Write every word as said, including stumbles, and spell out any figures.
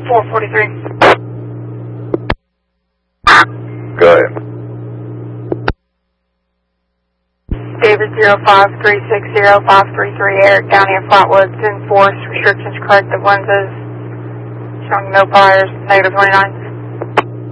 four forty-three. Go ahead. David zero five three six zero five three three, Eric County of Flatwoods, enforced restrictions corrective lenses, showing no fires, negative twenty-nine.